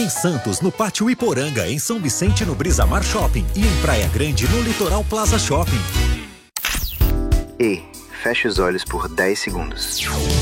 Em Santos, no Pátio Iporanga, em São Vicente, no Brisamar Shopping e em Praia Grande, no Litoral Plaza Shopping. Ei, feche os olhos por 10 segundos.